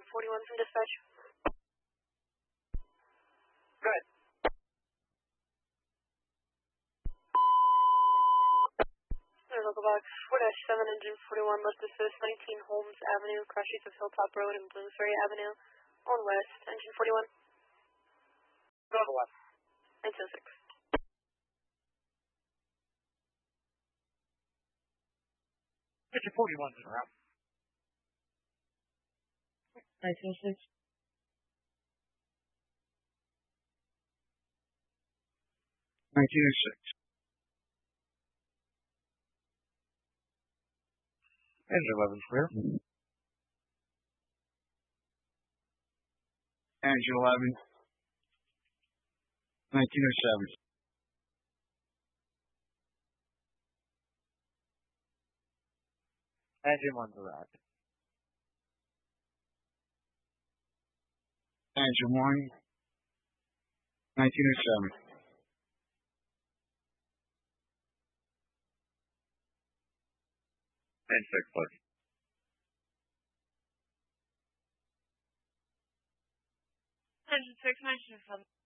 41 from dispatch. Go ahead. Local box 4-7, engine 41, left assist 19 Holmes Avenue, cross streets of Hilltop Road and Bloomsbury Avenue, on west, engine 41. Go to the west. 906. Engine 41's in route. 906. 1906. Engine 11's clear. Engine 11. 1907. Engine 1's arrived. Engine 1. 1907. And 6 plus. Engine 6, 1907.